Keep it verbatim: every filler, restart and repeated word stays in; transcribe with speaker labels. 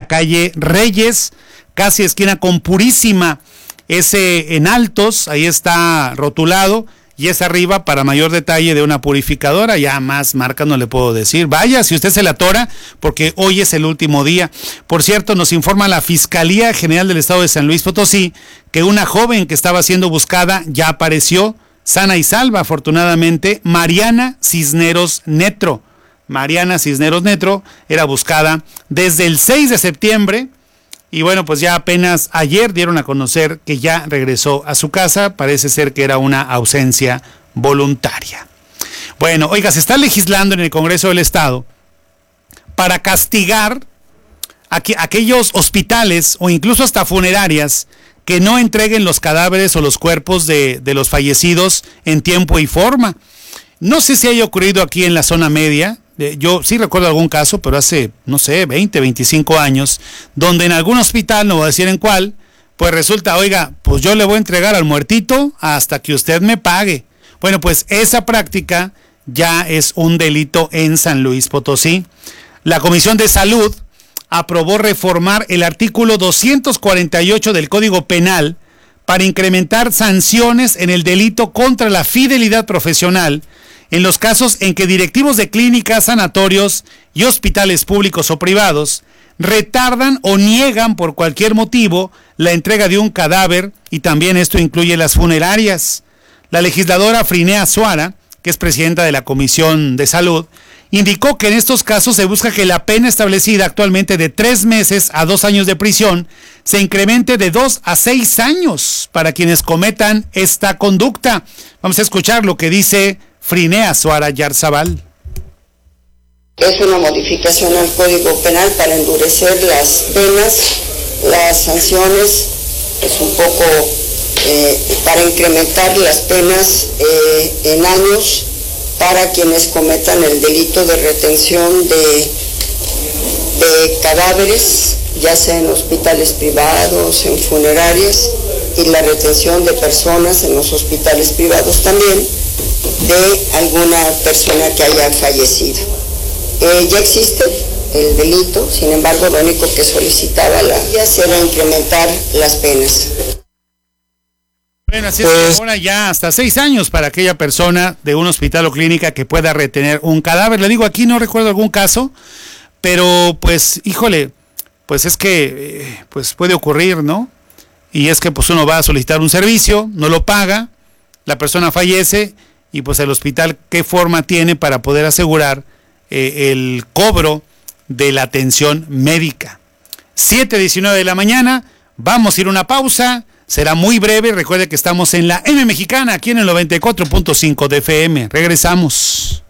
Speaker 1: calle Reyes, casi esquina con Purísima. Ese en Altos, ahí está rotulado, y es arriba para mayor detalle de una purificadora. Ya más marcas no le puedo decir. Vaya, si usted se la atora, porque hoy es el último día. Por cierto, nos informa la Fiscalía General del Estado de San Luis Potosí que una joven que estaba siendo buscada ya apareció, sana y salva, afortunadamente. Mariana Cisneros Netro. Mariana Cisneros Netro era buscada desde el seis de septiembre. Y bueno, pues ya apenas ayer dieron a conocer que ya regresó a su casa. Parece ser que era una ausencia voluntaria. Bueno, oiga, se está legislando en el Congreso del Estado para castigar a que, aquellos hospitales o incluso hasta funerarias que no entreguen los cadáveres o los cuerpos de, de los fallecidos en tiempo y forma. No sé si haya ocurrido aquí en la zona media. Yo sí recuerdo algún caso, pero hace, no sé, veinte, veinticinco años, donde en algún hospital, no voy a decir en cuál, pues resulta, oiga, pues yo le voy a entregar al muertito hasta que usted me pague. Bueno, pues esa práctica ya es un delito en San Luis Potosí. La Comisión de Salud aprobó reformar el artículo doscientos cuarenta y ocho del Código Penal para incrementar sanciones en el delito contra la fidelidad profesional en los casos en que directivos de clínicas, sanatorios y hospitales públicos o privados retardan o niegan por cualquier motivo la entrega de un cadáver, y también esto incluye las funerarias. La legisladora Frinea Suara, que es presidenta de la Comisión de Salud, indicó que en estos casos se busca que la pena establecida actualmente de tres meses a dos años de prisión se incremente de dos a seis años para quienes cometan esta conducta. Vamos a escuchar lo que dice Frinea Suara Yarzabal.
Speaker 2: Es una modificación al Código Penal para endurecer las penas, las sanciones, es un poco eh, para incrementar las penas eh, en años para quienes cometan el delito de retención de, de cadáveres, ya sea en hospitales privados, en funerarias, y la retención de personas en los hospitales privados también, de alguna persona que haya fallecido. Eh, ya existe el delito, sin embargo, lo único que solicitaba la ya era incrementar las penas.
Speaker 1: Bueno, así es que ahora ya hasta seis años para aquella persona de un hospital o clínica que pueda retener un cadáver. Le digo, aquí no recuerdo algún caso, pero pues, híjole, pues es que eh, pues puede ocurrir, ¿no? Y es que pues uno va a solicitar un servicio, no lo paga, la persona fallece, y pues el hospital, ¿qué forma tiene para poder asegurar eh, el cobro de la atención médica? siete diecinueve de la mañana, vamos a ir a una pausa, será muy breve. Recuerde que estamos en la M Mexicana, aquí en el noventa y cuatro punto cinco de F M. Regresamos.